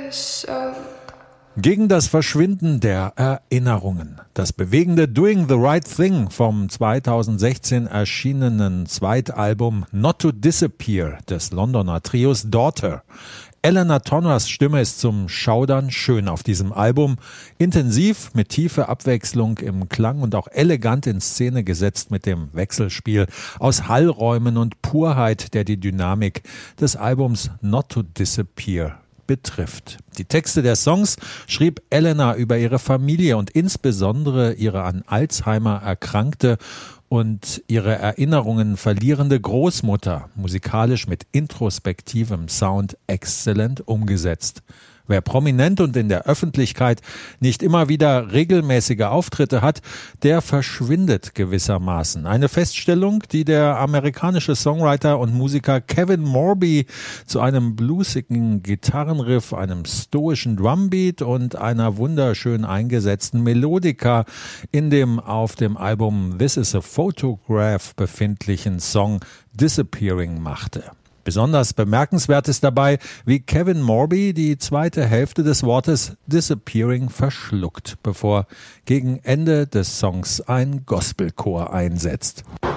Gegen das Verschwinden der Erinnerungen. Das bewegende Doing the Right Thing vom 2016 erschienenen Zweitalbum Not to Disappear des Londoner Trios Daughter. Eleanor Toners Stimme ist zum Schaudern schön auf diesem Album. Intensiv, mit tiefer Abwechslung im Klang und auch elegant in Szene gesetzt mit dem Wechselspiel aus Hallräumen und Purheit, der die Dynamik des Albums Not to Disappear betrifft. Die Texte der Songs schrieb Eleanor über ihre Familie und insbesondere ihre an Alzheimer erkrankte und ihre Erinnerungen verlierende Großmutter, musikalisch mit introspektivem Sound exzellent umgesetzt. Wer prominent und in der Öffentlichkeit nicht immer wieder regelmäßige Auftritte hat, der verschwindet gewissermaßen. Eine Feststellung, die der amerikanische Songwriter und Musiker Kevin Morby zu einem bluesigen Gitarrenriff, einem stoischen Drumbeat und einer wunderschön eingesetzten Melodika in dem auf dem Album This is a Photograph befindlichen Song Disappearing machte. Besonders bemerkenswert ist dabei, wie Kevin Morby die zweite Hälfte des Wortes Disappearing verschluckt, bevor gegen Ende des Songs ein Gospelchor einsetzt.